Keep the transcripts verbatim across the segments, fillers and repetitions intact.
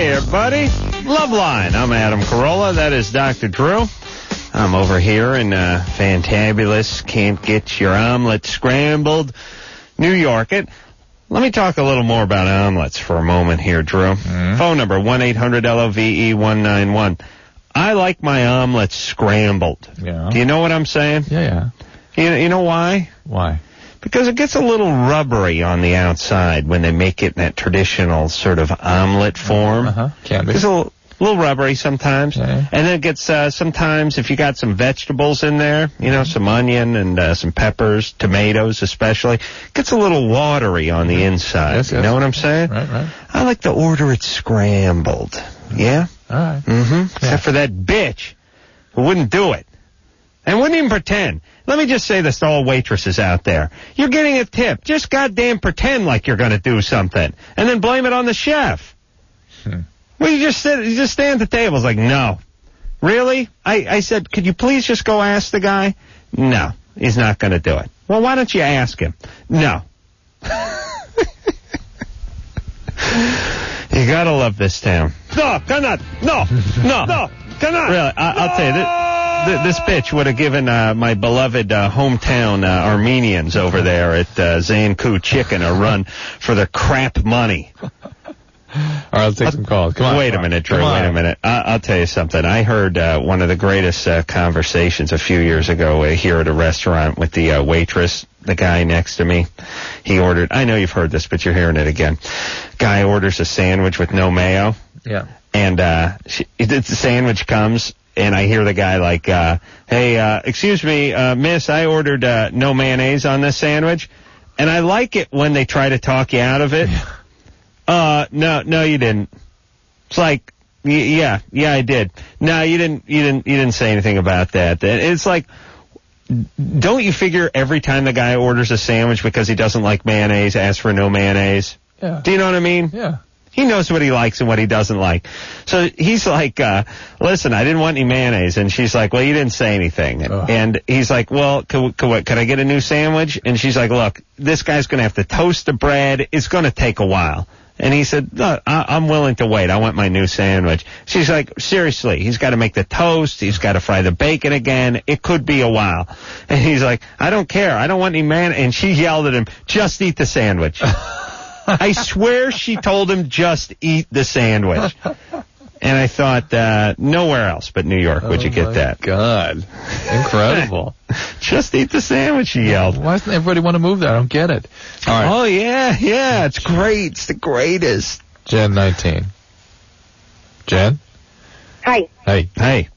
Hey, everybody. Loveline. I'm Adam Carolla. That is Doctor Drew. I'm over here in uh, fantabulous, can't get your omelet scrambled, New York. It. Let me talk a little more about omelets for a moment here, Drew. Mm-hmm. Phone number, one eight hundred L O V E one nine one. I like my omelets scrambled. Yeah. Do you know what I'm saying? Yeah, yeah. You, you know why? Why? Because it gets a little rubbery on the outside when they make it in that traditional sort of omelet form. Uh-huh. Can be. It's a little, little rubbery sometimes. Yeah. And then it gets, uh, sometimes if you got some vegetables in there, you know, some onion and uh, some peppers, tomatoes especially, it gets a little watery on the inside. Yes, yes. You know what I'm saying? Right, right. I like to order it scrambled. Yeah? All right. Mm-hmm. Yeah. Except for that bitch who wouldn't do it. And wouldn't even pretend. Let me just say this to all waitresses out there. You're getting a tip. Just goddamn pretend like you're going to do something. And then blame it on the chef. Hmm. Well, you just sit, you just stand at the table. It's like, no. Really? I, I said, could you please just go ask the guy? No, he's not going to do it. Well, why don't you ask him? No. You got to love this town. No, cannot. No, no, no, cannot. Really, I, I'll tell you, this, this bitch would have given uh, my beloved uh, hometown uh, Armenians over there at uh, Zanku Chicken a run for their crap money. All right, let's take some calls. Come on. Wait a minute, Drew. Wait a minute. I- I'll tell you something. I heard uh, one of the greatest uh, conversations a few years ago uh, here at a restaurant with the uh, waitress, the guy next to me. He ordered, I know you've heard this, but you're hearing it again. Guy orders a sandwich with no mayo. Yeah. And uh, she, the sandwich comes, and I hear the guy like, uh, hey, uh, excuse me, uh, miss, I ordered uh, no mayonnaise on this sandwich. And I like it when they try to talk you out of it. Uh, no, no, you didn't. It's like, y- yeah, yeah, I did. No, you didn't, you didn't, you didn't say anything about that. It's like, don't you figure every time the guy orders a sandwich because he doesn't like mayonnaise, ask for no mayonnaise? Yeah. Do you know what I mean? Yeah. He knows what he likes and what he doesn't like. So he's like, uh, listen, I didn't want any mayonnaise. And she's like, well, you didn't say anything. Ugh. And he's like, well, could, could, could I get a new sandwich? And she's like, look, this guy's going to have to toast the bread. It's going to take a while. And he said, no, I, I'm willing to wait. I want my new sandwich. She's like, seriously, he's got to make the toast. He's got to fry the bacon again. It could be a while. And he's like, I don't care. I don't want any man. And she yelled at him, just eat the sandwich. I swear she told him, just eat the sandwich. And I thought, uh, nowhere else but New York would you get my that. God. Incredible. Just eat the sandwich, she yelled. Why doesn't everybody want to move there? I don't get it. All right. Oh, yeah, yeah, it's great. It's the greatest. Jen, nineteen. Jen? Hi. Hey. Hey.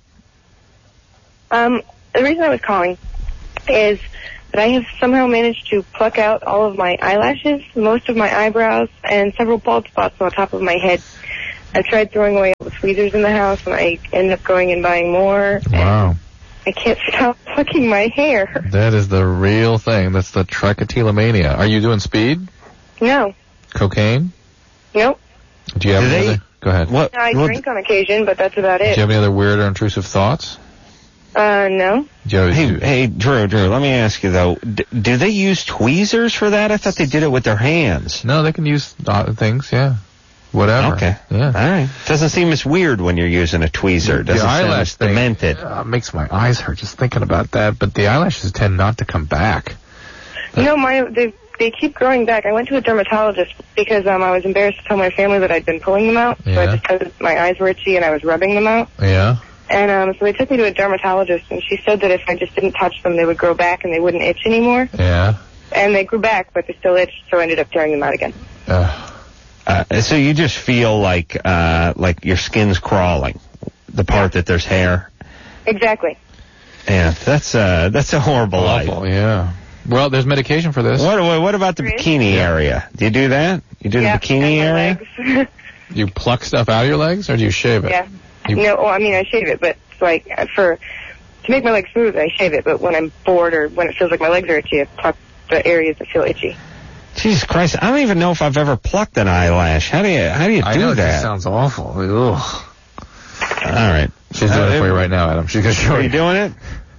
Um, the reason I was calling is that I have somehow managed to pluck out all of my eyelashes, most of my eyebrows, and several bald spots on the top of my head. I've tried throwing away all the tweezers in the house, and I end up going and buying more. Wow. I can't stop plucking my hair. That is the real thing. That's the trichotillomania. Are you doing speed? No. Cocaine? Nope. Do you have Do any they- other? Go ahead. What? I what- drink on occasion, but that's about Do it. you have any other weird or intrusive thoughts? Uh, no. Do you have, Hey, do- hey, Drew, Drew, let me ask you, though. D- do they use tweezers for that? I thought they did it with their hands. No, they can use uh, things, yeah. Whatever. Okay. Yeah. All right. Doesn't seem as weird when you're using a tweezer. The Doesn't sound eyelash as thing demented. uh, makes my eyes hurt just thinking about that, but the eyelashes tend not to come back. You know, my they they keep growing back. I went to a dermatologist because um I was embarrassed to tell my family that I'd been pulling them out. So Yeah. I just said my eyes were itchy and I was rubbing them out. Yeah? And um so they took me to a dermatologist, and she said that if I just didn't touch them, they would grow back and they wouldn't itch anymore. Yeah. And they grew back, but they still itched, so I ended up tearing them out again. Uh, Uh, so you just feel like uh, like your skin's crawling, the part that there's hair. Exactly. Yeah, that's uh, that's a horrible awful, life. yeah. Well, there's medication for this. What what about the There is? bikini area? Do you do that? You do yeah, the bikini and my area? legs. You pluck stuff out of your legs, or do you shave it? yeah. You- No, well, I mean, I shave it, but it's like uh, for to make my legs smooth, I shave it. But when I'm bored or when it feels like my legs are itchy, I pluck the areas that feel itchy. Jesus Christ, I don't even know if I've ever plucked an eyelash. How do you how do you I do know, it that? just sounds awful. Ugh. All right. She's doing it for you right now, Adam. She's going to show Are you. you doing it?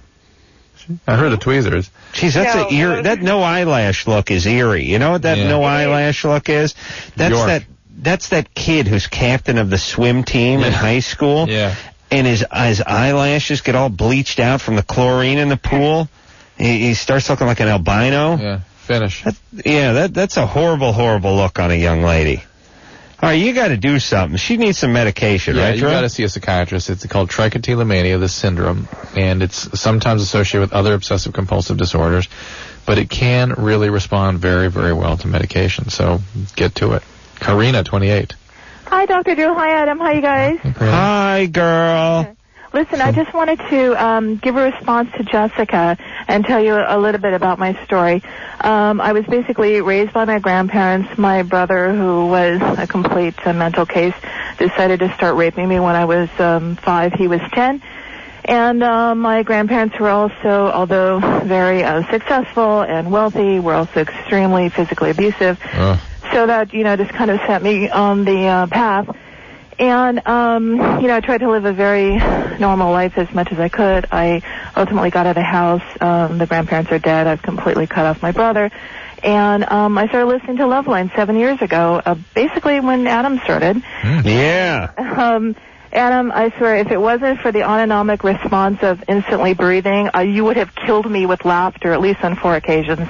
I heard the tweezers. Jeez, that's No, a ear. uh, That no eyelash look is eerie. You know what that Yeah. no eyelash look is? That's York. that that's that kid who's captain of the swim team Yeah. in high school. Yeah. And his his eyelashes get all bleached out from the chlorine in the pool. He, he starts looking like an albino. Yeah. Finish. That, yeah, that that's a horrible, horrible look on a young lady. All right, you got to do something. She needs some medication, Yeah, right, you Drew? got to see a psychiatrist. It's called trichotillomania, this syndrome, and it's sometimes associated with other obsessive-compulsive disorders, but it can really respond very, very well to medication. So get to it. Karina, twenty-eight. Hi, Doctor Drew. Hi, Adam. Hi, you guys. Hi, girl. Listen, I just wanted to um, give a response to Jessica and tell you a little bit about my story. Um, I was basically raised by my grandparents. My brother, who was a complete uh, mental case, decided to start raping me when I was um, five. He was ten. And uh, my grandparents were also, although very uh, successful and wealthy, were also extremely physically abusive. Uh. So that, you know, just kind of set me on the uh, path. And, um, you know, I tried to live a very normal life as much as I could. I ultimately got out of the house. Um, the grandparents are dead. I've completely cut off my brother. And um, I started listening to Loveline seven years ago, uh, basically when Adam started. Mm. Yeah. Um, Adam, I swear, if it wasn't for the autonomic response of instantly breathing, uh, you would have killed me with laughter, at least on four occasions.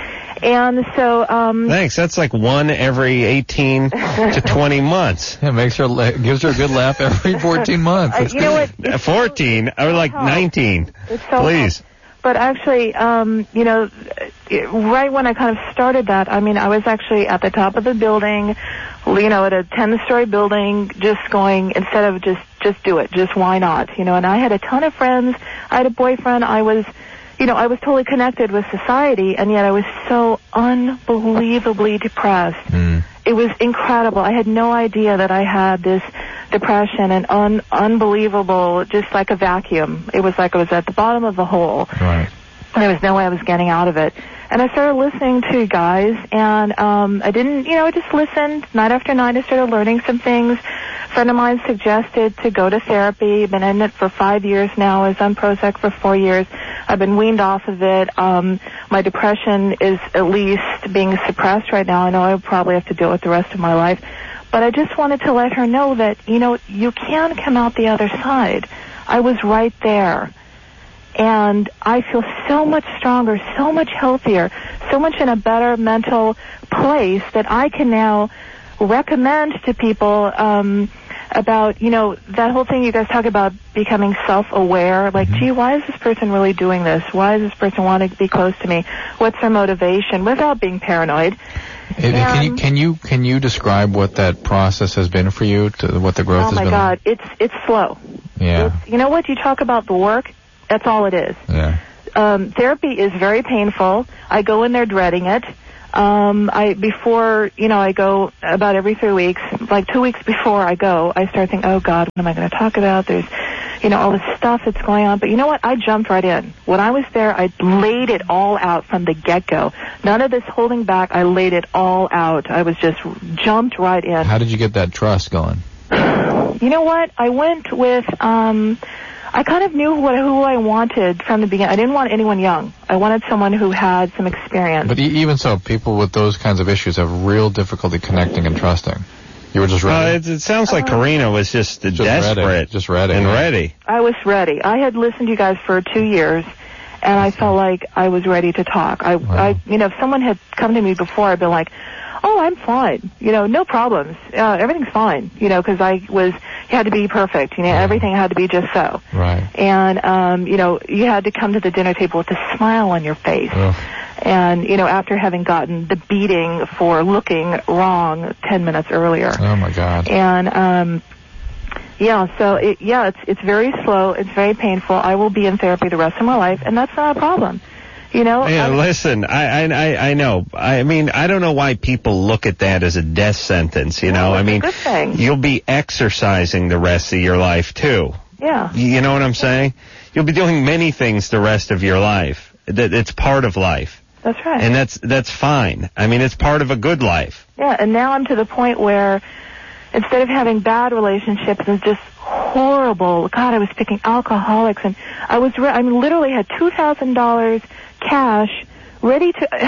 And so, um... Thanks. That's like one every eighteen to twenty months. Yeah, makes her la- gives her a good laugh every fourteen months. Uh, you know what? It's fourteen, or like so nineteen. It's so Please. Hard. But actually, um, you know, it, right when I kind of started that, I mean, I was actually at the top of the building, you know, at a ten-story building, just going, instead of just, just do it, just why not, you know, and I had a ton of friends, I had a boyfriend, I was, you know, I was totally connected with society, and yet I was so unbelievably depressed. Mm. It was incredible. I had no idea that I had this depression and un- unbelievable, just like a vacuum. It was like I was at the bottom of the hole. Right. And there was no way I was getting out of it. And I started listening to guys, and um, I didn't, you know, I just listened night after night. I started learning some things. A friend of mine suggested to go to therapy. Been in it for five years now. I was on Prozac for four years. I've been weaned off of it. Um, my depression is at least being suppressed right now. I know I'll probably have to deal with the rest of my life. But I just wanted to let her know that, you know, you can come out the other side. I was right there. And I feel so much stronger, so much healthier, so much in a better mental place that I can now recommend to people um, about, you know, that whole thing you guys talk about becoming self-aware. Like, gee, why is this person really doing this? Why does this person want to be close to me? What's their motivation? Without being paranoid. It, can you can you can you describe what that process has been for you? To what the growth oh has my been? God, it's it's slow. Yeah. It's, you know what? You talk about the work. That's all it is. Yeah. Um, therapy is very painful. I go in there dreading it. Um, I before you know I go about every three weeks. Like two weeks before I go, I start thinking, oh God, what am I going to talk about? There's, you know, all this stuff that's going on. But you know what? I jumped right in. When I was there, I laid it all out from the get-go. None of this holding back. I laid it all out. I was just jumped right in. How did you get that trust going? You know what? I went with. Um, I kind of knew what, who I wanted from the beginning. I didn't want anyone young. I wanted someone who had some experience. But e- even so, people with those kinds of issues have real difficulty connecting and trusting. You were just Uh, ready. it, it sounds like Uh, Karina was just, Just desperate. ready. Just ready. And yeah. ready. I was ready. I had listened to you guys for two years, and I felt like I was ready to talk. I, Wow. I, you know, if someone had come to me before, I'd been like, "Oh, I'm fine. You know, no problems. Uh, everything's fine." You know, because I was, you had to be perfect. You know, everything had to be just so. Right. And um, you know, you had to come to the dinner table with a smile on your face. Ugh. And, you know, after having gotten the beating for looking wrong ten minutes earlier. Oh my God. And, um, yeah, so, it, yeah, it's it's very slow. It's very painful. I will be in therapy the rest of my life, and that's not a problem. You know? Yeah, I, listen, I, I I know. I mean, I don't know why people look at that as a death sentence, you know? No, it's I mean, a good thing. you'll be exercising the rest of your life, too. Yeah. You know what I'm saying? You'll be doing many things the rest of your life. That It's part of life. That's right. And that's that's fine. I mean, it's part of a good life. Yeah, and now I'm to the point where instead of having bad relationships and just horrible, God, I was picking alcoholics, and I was, re- I mean, literally had two thousand dollars cash ready to,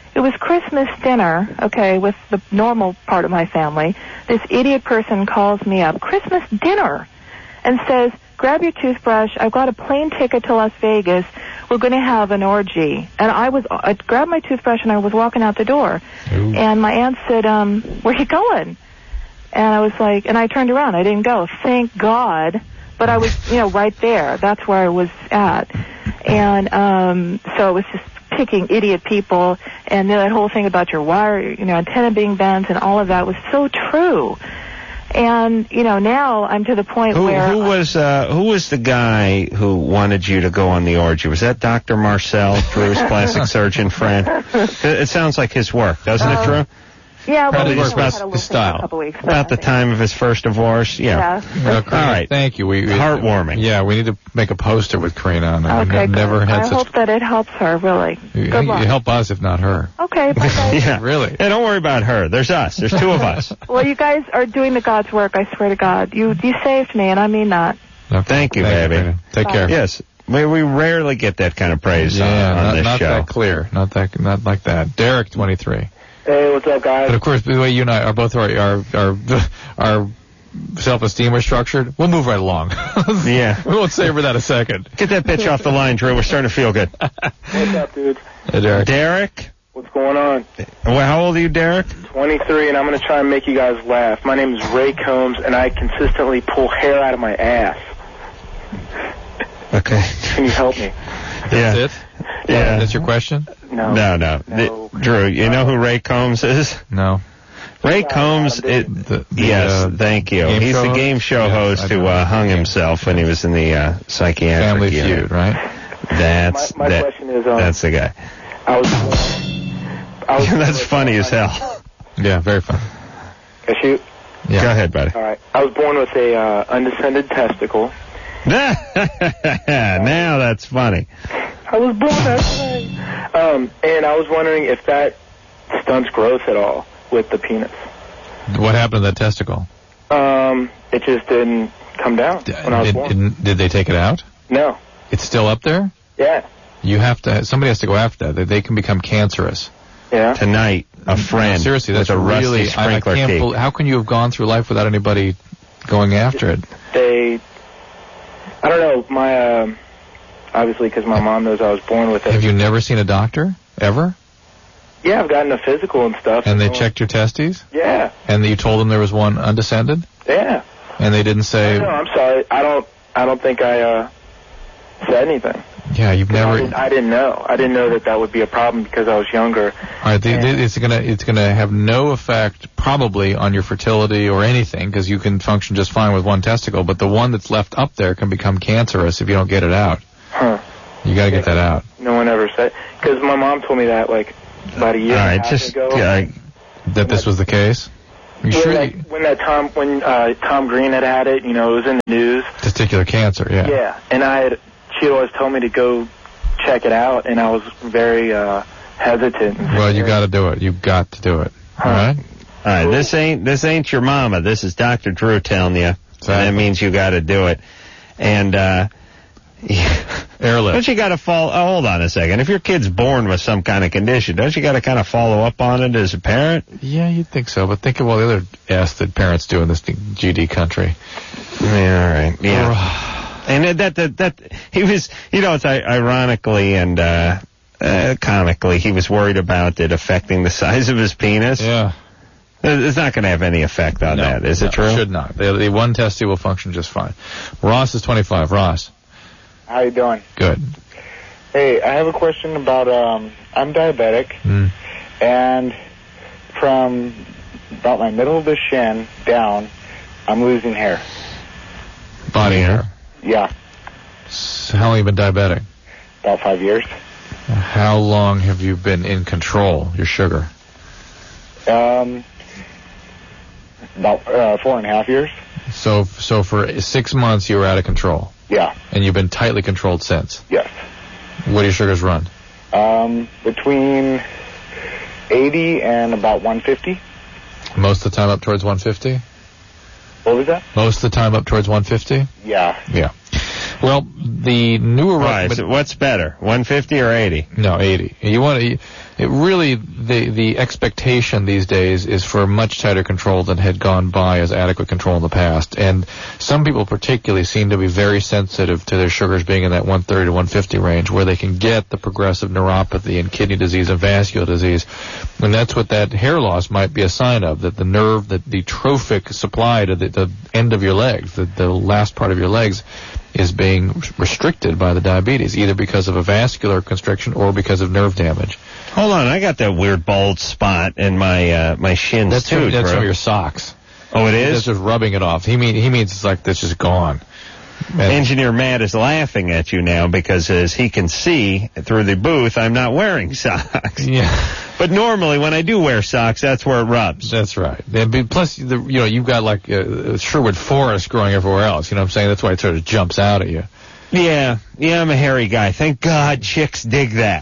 it was Christmas dinner, okay, with the normal part of my family. This idiot person calls me up, Christmas dinner, and says, grab your toothbrush. I've got a plane ticket to Las Vegas. We're going to have an orgy. And I was, I grabbed my toothbrush and I was walking out the door. Ooh. And my aunt said, um, where you going? And I was like, and I turned around. I didn't go. Thank God. But I was, you know, right there. That's where I was at. And um, so it was just picking idiot people. And then that whole thing about your wire, you know, antenna being bent and all of that was so true. And, you know, now I'm to the point who, where... Who was uh, who was the guy who wanted you to go on the orgy? Was that Doctor Marcel, Drew's plastic surgeon friend? It sounds like his work, doesn't uh, it, Drew? Yeah, well, Probably we just had about a little style. A couple weeks, about the time of his first divorce, yeah. yeah. Okay. All right, thank you. We, we heartwarming. Yeah, we need to make a poster with Karina on it. Okay, I've never had I such. hope that it helps her. Really. You, Good luck. You help us, if not her. Okay. Bye, guys. Yeah, really. Yeah, don't worry about her. There's us. There's two of us. Well, you guys are doing the God's work. I swear to God, you you saved me, and I mean that. Okay. Thank you, Thank baby. You, Take Bye. care. Yes. We, we rarely get that kind of praise yeah, on, on not, this not show. Not that clear. Not that. Not like that. Derek, twenty-three. Hey, what's up, guys? But of course, the way you and I are both our our our, our self-esteem are structured, we'll move right along. Yeah. We won't savor that a second. Get that bitch off the line, Drew. We're starting to feel good. What's up, dude? Hey, Derek. Derek? What's going on? Well, how old are you, Derek? twenty-three, and I'm going to try and make you guys laugh. My name is Ray Combs, and I consistently pull hair out of my ass. Okay. Can you help me? Yeah. That's it? Yeah. That's your question? No. No, no. no. The, Drew, you know who Ray Combs is? No. Ray Yeah, Combs, the- it, The, the, yes, uh, thank you. game He's show the host? game show Yes, host I who know. uh, hung himself when he was in the uh, psychiatric Family unit. Feud, right? That's My, my that, question is, um, that's the guy. I was... I was That's funny as hell. Yeah, very fun. Can I shoot? Yeah. Go ahead, buddy. All right. I was born with a uh, undescended testicle. Now that's funny. I was born that way. Um, and I was wondering if that stunts growth at all with the penis. What happened to that testicle? Um, it just didn't come down when I was Did, born. did, did they take it out? No. It's still up there? Yeah. You have to. Somebody has to go after that. They, they can become cancerous. Yeah. Tonight, a friend Seriously, that's with a rusty really. I, I sprinkler can't. key. bel how can you have gone through life without anybody going after it? They, I don't know, my, um, obviously because my mom knows I was born with it. Have you never seen a doctor ever? Yeah, I've gotten a physical and stuff. And they So- checked your testes? Yeah. And you told them there was one undescended? Yeah. And they didn't say. No, I'm sorry. I don't, I don't think I, uh, said anything. Yeah, you've I never. didn't, I didn't know. I didn't know that that would be a problem because I was younger. All right, they, they, it's gonna it's gonna have no effect probably on your fertility or anything because you can function just fine with one testicle, but the one that's left up there can become cancerous if you don't get it out. Huh. You got to get that out. No one ever said, because my mom told me that like about a year All and a right, half just ago. yeah, I- That this was the case. You when, sure? that, you- when that Tom, when uh, Tom Green had had it, you know, it was in the news. Testicular cancer. Yeah. Yeah, and I had, she always told me to go check it out, and I was very uh, hesitant. Well, you got to do it. You got to do it. All right. all right. This ain't this ain't your mama. This is Doctor Drew telling you. So that means you got to do it. And uh, Airlift. don't you got to follow? Oh, hold on a second. If your kid's born with some kind of condition, don't you got to kind of follow up on it as a parent? Yeah, you'd think so, but think of all the other ass that parents do in this G D country. Yeah, all right. Yeah. And that, that, that, he was, you know, it's ironically and, uh, uh, comically, he was worried about it affecting the size of his penis. Yeah. It's not going to have any effect on No, that, is no, it true? Should not. The, the one testy will function just fine. Ross is twenty-five. Ross. How you doing? Good. Hey, I have a question about, um, I'm diabetic, Mm. and from about my middle of the shin down, I'm losing hair. Body hair. Yeah, So how long have you been diabetic? about five years. How long have you been in control, your sugar? Um, about uh, four and a half years. So so for six months you were out of control, Yeah, and you've been tightly controlled since. yes. What do your sugars run? Um, between eighty and about one fifty. Most of the time up towards one fifty? What was that? Most of the time up towards one fifty? Yeah. Yeah. Well, the newer Right, recommend- so what's better, one fifty or eighty? No, eighty. You want to, it really, the the expectation these days is for much tighter control than had gone by as adequate control in the past. And some people particularly seem to be very sensitive to their sugars being in that one thirty to one fifty range, where they can get the progressive neuropathy and kidney disease and vascular disease. And that's what that hair loss might be a sign of, that the nerve, that the trophic supply to the, the end of your legs, the, the last part of your legs, is being restricted by the diabetes, either because of a vascular constriction or because of nerve damage. Hold on, I got that weird bald spot in my uh, my shins that's too. From, that's bro. from your socks. Oh, it is? That's just rubbing it off. He mean he means it's like that's just gone. And Engineer Matt is laughing at you now because, as he can see through the booth, I'm not wearing socks. Yeah. But normally, when I do wear socks, that's where it rubs. That's right. And plus, the, you know, you've got like a Sherwood Forest growing everywhere else. You know what I'm saying? That's why it sort of jumps out at you. Yeah. Yeah, I'm a hairy guy. Thank God chicks dig that.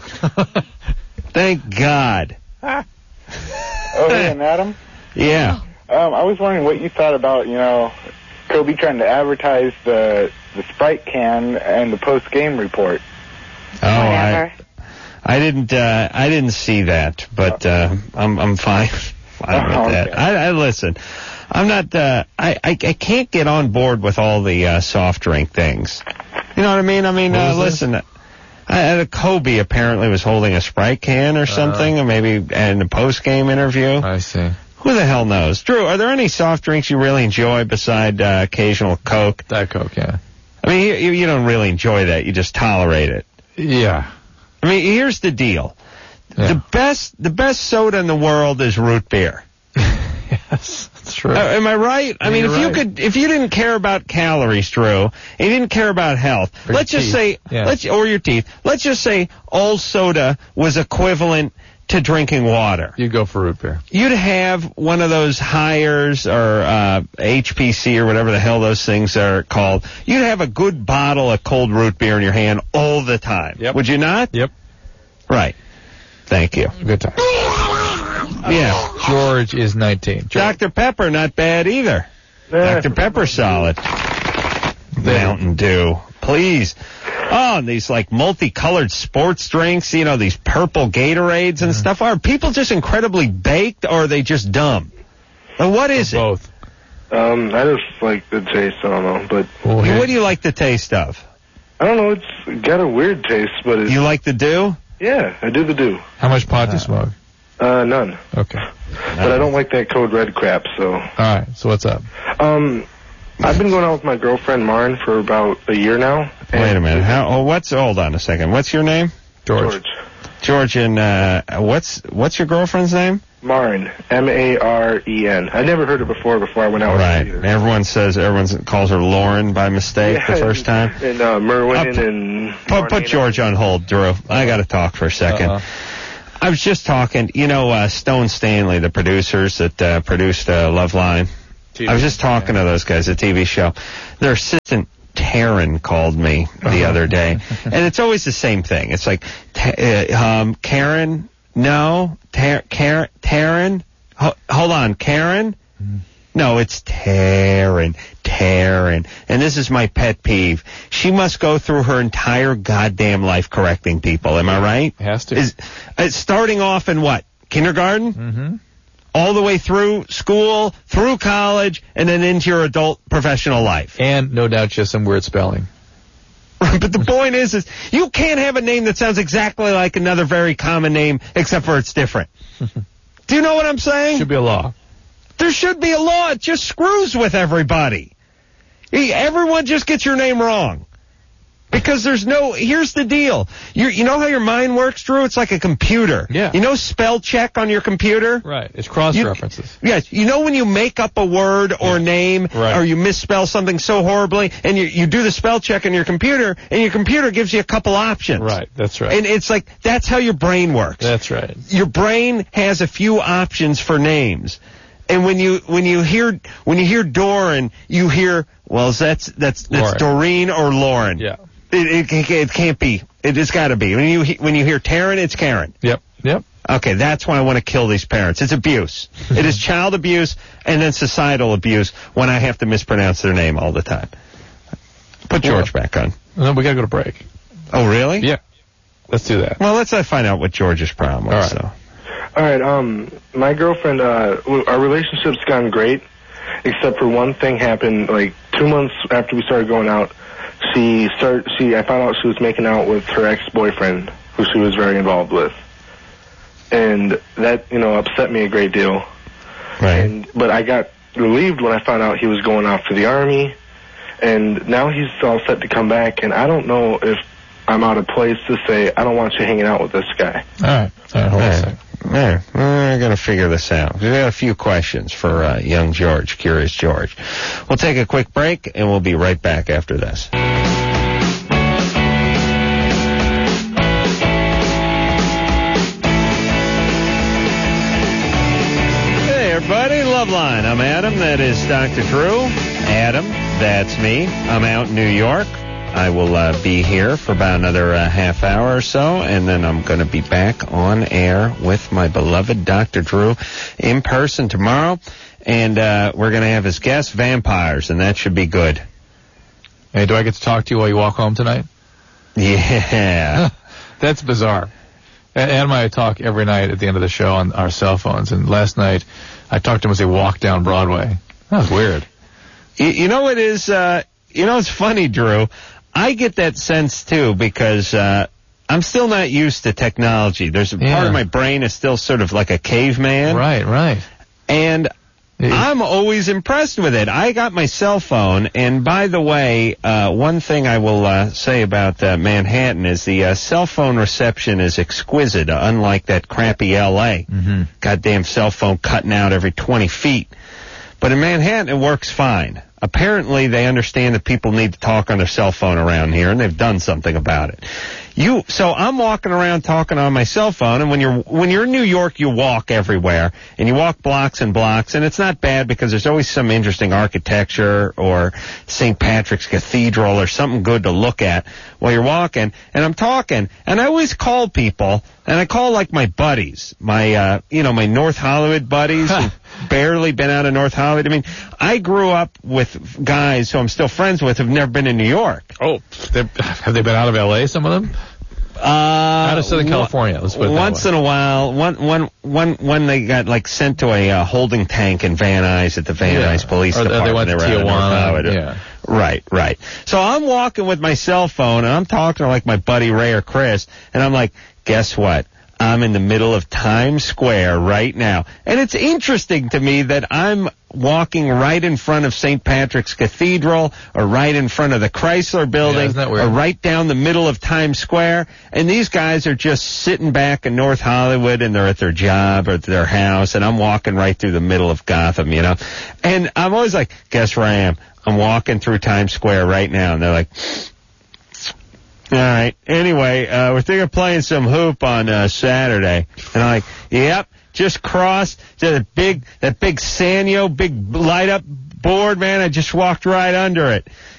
Thank God. Oh, hey, and Adam? Yeah. Um, I was wondering what you thought about, you know, Kobe trying to advertise the the Sprite can and the post-game report. Oh, Whatever. I, I didn't. Uh, I didn't see that, but uh, I'm I'm fine. fine with Oh, that. okay. I, I listen. I'm not. Uh, I, I I can't get on board with all the uh, soft drink things. You know what I mean? I mean, What uh, was this? listen. I, uh, Kobe apparently was holding a Sprite can or something, or maybe in a post-game interview. I see. Who the hell knows? Drew, are there any soft drinks you really enjoy beside uh, occasional Coke? Diet Coke, yeah. I mean, you, you don't really enjoy that. You just tolerate it. Yeah. I mean, here's the deal. Yeah. The best the best soda in the world is root beer. Yes, that's true. Uh, am I right? I Yeah, mean, if you're you right. could, if you didn't care about calories, Drew, and you didn't care about health, Or let's your just teeth. say, Yeah. let's or your teeth. Let's just say all soda was equivalent to drinking water. You go for root beer. You'd have one of those Hires or uh, H P C or whatever the hell those things are called. You'd have a good bottle of cold root beer in your hand all the time. Yep. Would you not? Yep. Right. Thank you. Good time. Yeah. George is nineteen. George. Doctor Pepper, not bad either. Doctor Pepper, solid. Mountain Dew, please. Oh, and these like multicolored sports drinks, you know, these purple Gatorades and stuff. Are people just incredibly baked, or are they just dumb? Or what is it? Both. Um, I just like the taste. I don't know, but Well, here- What do you like the taste of? I don't know. It's got a weird taste, but it's You like the Dew? yeah. I do the do. How much pot do you smoke? Uh, none. Okay. But I don't like that Code Red crap. So, All right. So what's up? um, I've been going out with my girlfriend Marin for about a year now. and- Wait a minute. How? Oh, what's? Hold on a second. What's your name? George. George. George, and uh, what's what's your girlfriend's name? Marin. M A R E N. I never heard it before. Before I went out. Right. with her either. Everyone says everyone calls her Lauren by mistake the first time. And uh, Merwin Uh, put- and Put, put Marlena. George on hold, Drew. I got to talk for a second. Uh-oh. I was just talking, you know, uh, Stone Stanley, the producers that uh, produced uh, Love Line. I was just talking to those guys, a T V show. Their assistant, Taryn, called me the other day. And it's always the same thing. It's like, ta- uh, um, Karen? No? Ta- Karen? Taryn? Ho- hold on, Karen? No, it's Taryn. Taryn. And this is my pet peeve. She must go through her entire goddamn life correcting people. Am I right? Has to. Is uh, starting off in what? Kindergarten? Mm-hmm. All the way through school, through college, and then into your adult professional life. And no doubt just some weird spelling. But the point is, is you can't have a name that sounds exactly like another very common name, except for it's different. Do you know what I'm saying? Should be a law. There should be a law. It just screws with everybody. Hey, everyone just gets your name wrong. Because there's no, here's the deal. You you know how your mind works, Drew? It's like a computer. Yeah. You know spell check on your computer? Right. It's cross-references. Yes. You know when you make up a word or name, Right. or you misspell something so horribly, and you, you do the spell check on your computer, and your computer gives you a couple options. Right. That's right. And it's like, that's how your brain works. That's right. Your brain has a few options for names. And when you when you hear when you hear Doran, you hear, well, that's that's that's Lauren. Doreen or Lauren. Yeah. It, it, it can't be. It has got to be. When you he- when you hear Taryn, it's Karen. Yep. Yep. Okay, that's why I want to kill these parents. It's abuse. It is child abuse and then societal abuse when I have to mispronounce their name all the time. Put George back on. No, we gotta go to break. Oh, really? Yeah. Let's do that. Well, let's uh, find out what George's problem was. All right. So. All right, um, my girlfriend, uh, our relationship's gone great, except for one thing happened, like, two months after we started going out. She started, she, I found out she was making out with her ex-boyfriend, who she was very involved with. And that, you know, upset me a great deal. Right. And, but I got relieved when I found out he was going off to the Army, and now he's all set to come back, and I don't know if I'm out of place to say, I don't want you hanging out with this guy. All right. All right, hold on a second. Yeah, we're going to figure this out. We've got a few questions for uh, young George, Curious George. We'll take a quick break, and we'll be right back after this. Hey, everybody. Loveline. I'm Adam. That is Doctor Drew. Adam, that's me. I'm out in New York. I will uh, be here for about another uh, half hour or so, and then I'm going to be back on air with my beloved Doctor Drew in person tomorrow, and uh, we're going to have as guests vampires, and that should be good. Hey, do I get to talk to you while you walk home tonight? Yeah. That's bizarre. Adam and I talk every night at the end of the show on our cell phones, and last night I talked to him as he walked down Broadway. That was weird. You, you know what is, uh, you know it's funny, Drew? I get that sense, too, because uh, I'm still not used to technology. There's a Yeah. part of my brain is still sort of like a caveman. Right, right. And I'm always impressed with it. I got my cell phone, and by the way, uh, one thing I will uh, say about uh, Manhattan is the uh, cell phone reception is exquisite, uh, unlike that crappy L A Mm-hmm. Goddamn cell phone cutting out every twenty feet. But in Manhattan, it works fine. Apparently, they understand that people need to talk on their cell phone around here, and they've done something about it. You, so I'm walking around talking on my cell phone, and when you're when you're in New York, you walk everywhere, and you walk blocks and blocks, and it's not bad because there's always some interesting architecture or Saint Patrick's Cathedral or something good to look at while you're walking. And I'm talking, and I always call people, and I call like my buddies, my uh, you know, my North Hollywood buddies. who barely been out of North Hollywood. I mean, I grew up with guys who I'm still friends with who've never been in New York. Oh, have they been out of L A, some of them? Uh, out of Southern California, let's put it that Once way. in a while, one, one, one, when they got like sent to a uh, holding tank in Van Nuys at the Van Yeah. Nuys Police Or they Department. went to were out of North Tijuana, Hollywood. yeah. Right, right. So I'm walking with my cell phone, and I'm talking to like my buddy Ray or Chris, and I'm like, guess what? I'm in the middle of Times Square right now. And it's interesting to me that I'm walking right in front of Saint Patrick's Cathedral or right in front of the Chrysler Building Yeah, isn't that weird? or right down the middle of Times Square. And these guys are just sitting back in North Hollywood and they're at their job or at their house, and I'm walking right through the middle of Gotham, you know. And I'm always like, guess where I am? I'm walking through Times Square right now. And they're like... All right. Anyway, uh, we're thinking of playing some hoop on uh, Saturday, and I'm like, "Yep, just crossed that big, that big Sanyo, big light up board, man. I just walked right under it."